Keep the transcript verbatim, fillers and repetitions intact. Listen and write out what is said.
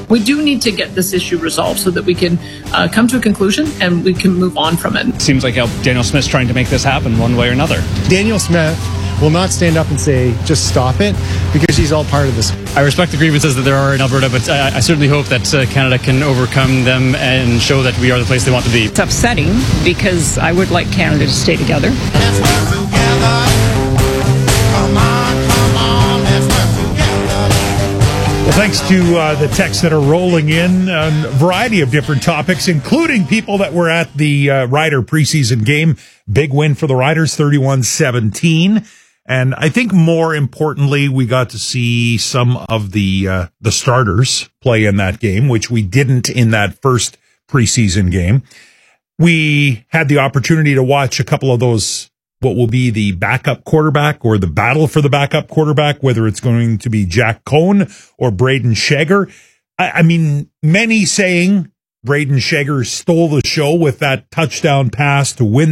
We do need to get this issue resolved so that we can uh, come to a conclusion and we can move on from it. Seems like Danielle Smith's trying to make this happen one way or another. Danielle Smith will not stand up and say, just stop it, because she's all part of this. I respect the grievances that there are in Alberta, but I, I certainly hope that uh, Canada can overcome them and show that we are the place they want to be. It's upsetting because I would like Canada to stay together. Let's work together. Come on, come on, let's work together. Well, thanks to uh, the texts that are rolling in on a variety of different topics, including people that were at the uh, Rider preseason game. Big win for the Riders, thirty-one seventeen. And I think more importantly, we got to see some of the uh, the starters play in that game, which we didn't in that first preseason game. We had the opportunity to watch a couple of those, what will be the backup quarterback or the battle for the backup quarterback, whether it's going to be Jack Cohn or Braden Shager. I, I mean, many saying Braden Shager stole the show with that touchdown pass to win